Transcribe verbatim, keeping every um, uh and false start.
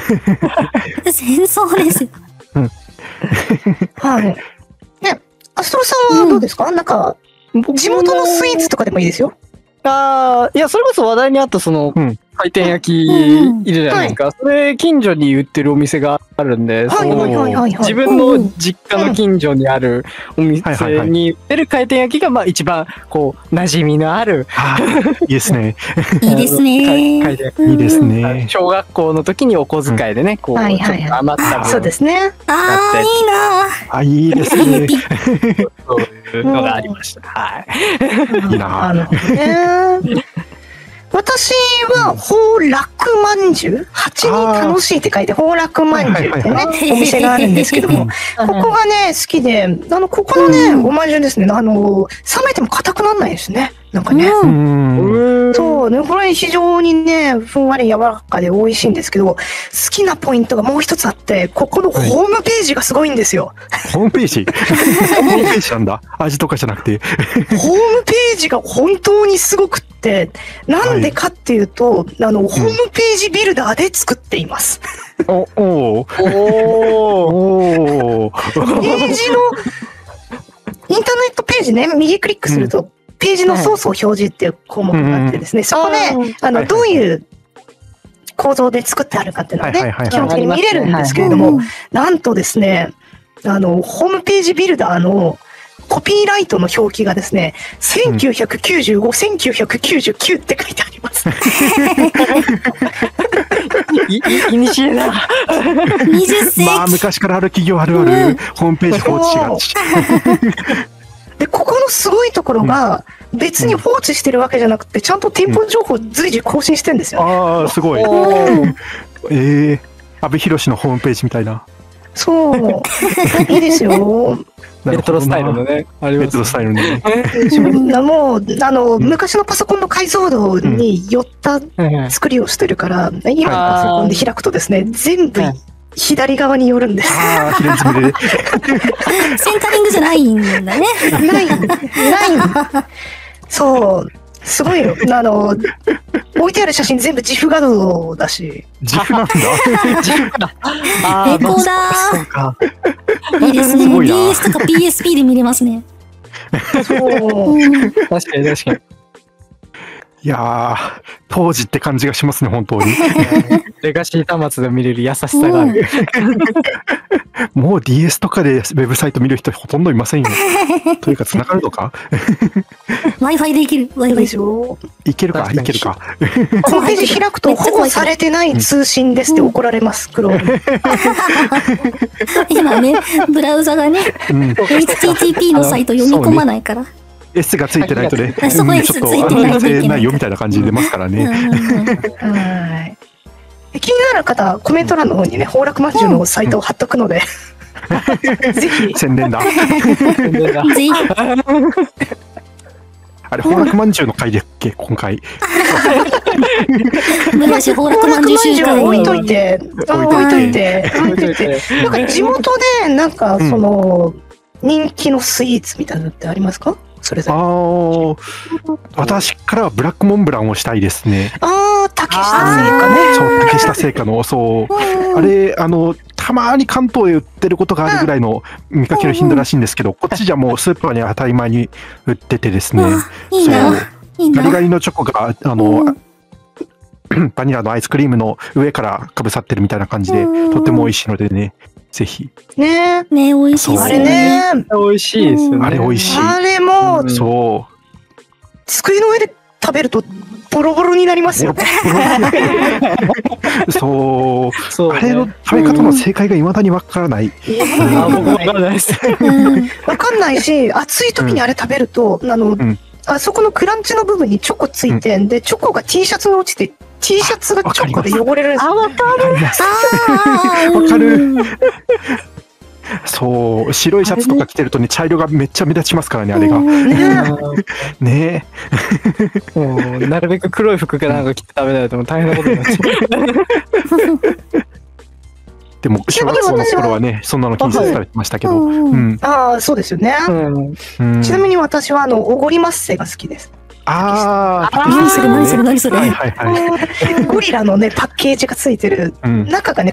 戦争ですよ。 はい。ね、アストロさんはどうですか、うん、なんか、地元のスイーツとかでもいいですよ。 ああ、いや、それこそ話題にあったその、うん、回転焼きいるじゃないですか。はい、それ、近所に売ってるお店があるんで、自分の実家の近所にあるお店に売ってる回転焼きが、まあ一番、こう、馴染みのある。 いいですね。 いいですね。 いいですね。 小学校の時にお小遣いでね、こう、ちょっと余った分。 そうですね。 ああ、いいな。 あ、いいですね。 そういうのがありました。はい。 いいな。 なるほどね。私は、宝楽まんじゅう、蜂に楽しいって書いて、宝楽まんじゅうってね、お店があるんですけども、ここがね、好きで、あの、ここのね、おまんじゅうですね、あの、冷めても硬くならないですね。なんかね。そうね、これ非常にね、ふんわり柔らかで美味しいんですけど、好きなポイントがもう一つあって、ここのホームページがすごいんですよ。 ホームページホームページなんだ。味とかじゃなくて。 ホームページが本当にすごくって、なんでかっていうと、はい、あの、ホームページビルダーで作っています。 お、おー。おー。 ページの、インターネットページね、右クリックすると、うんページのソースを表示っていう項目があってですね、そこで、あの、どういう構造で作ってあるかっていうのをね、基本的に見れるんですけれども、なんとですね、あの、ホームページビルダーのコピーライトの表記がですね、せんきゅうひゃくきゅうじゅうご、せんきゅうひゃくきゅうじゅうきゅうって書いてあります。 い、い、いにしえだ。 はたち。 まあ、昔からある企業あるある、ホームページ放置しがち。 で、ここのすごいところが、別に放置してるわけじゃなくて、ちゃんと店舗情報随時更新してるんですよ、ね。 ああ、すごい。ええー、阿部寛のホームページみたいな。 そう。いいですよ。 レトロスタイルのね。 あります。レトロスタイルのね。 もう、あの、昔のパソコンの解像度に寄った作りをしてるから、今のパソコンで開くとですね、全部、左側に寄るんです。 ああ、左詰めで。 センタリングじゃないんだね。 ない、ない。そう。すごいよ。あの、置いてある写真全部ジフ画像だし。 ジフなんだ。 ジフだ。 レコーダー。 そうか。 いいですね。ディーエス とか ピーエスピー で見れますね。 そう。 確かに確かに。 いやー、当時って感じがしますね、本当に。 レガシー端末で見れる優しさがある。 もう ディーエス とかでウェブサイト見る人ほとんどいませんよ。というか、繋がるのか ?Wi-Fi でいける。Wi-Fi でしょ。 いけるか、いけるか。 このページ開くと、保護されてない通信ですって怒られます、クロール。 今ね、ブラウザがね、エイチティーティーピー のサイト読み込まないから。 S がついてないとね、ちょっと安定ないよみたいな感じで出ますからね。 はい。気になる方、コメント欄の方にね、宝楽まんじゅうのサイトを貼っとくので、ぜひ。 宣伝だ。 宣伝だ。 ぜひ。 あれ、宝楽まんじゅうの回だっけ、今回。 昔、宝楽まんじゅう集会置いといて、置いといて、置いといて。なんか地元で、なんか、その、人気のスイーツみたいなのってありますか？それぞれ。 ああ、私からはブラックモンブランをしたいですね。 ああ、竹下製菓ね。 そう、竹下製菓の、そう。あれ、あの、たまに関東へ売ってることがあるぐらいの見かける頻度らしいんですけど、こっちじゃもうスーパーに当たり前に売っててですね。 いいな。 ガリガリのチョコが、あの、バニラのアイスクリームの上からかぶさってるみたいな感じで、とっても美味しいのでね。ぜひ。 ねえ。ねえ、美味しい。 あれね。 美味しいですよね。 あれ美味しい。 あれも、 そう。 机の上で食べると、ボロボロになりますよね。 そう。そう。あれの食べ方の正解が未だにわからない。 あ、僕わからないです。 わかんないし、暑い時にあれ食べると、あの、あそこのクランチの部分にチョコついて、で、チョコが T シャツに落ちて、T シャツがチョコで汚れるんですよ。 あ、わかる。わかる。そう、白いシャツとか着てるとね、茶色がめっちゃ目立ちますからね、あれが。ねえ。もう、なるべく黒い服かなんか着て食べないと大変なことになっちゃう。 でも、小学校の頃はね、そんなの気にせず食べてましたけど。 ああ、そうですよね。ちなみに私は、あの、おごりマッセが好きです。 ああ、 何それ何それ何それ。 ゴリラのね、パッケージがついてる、中がね、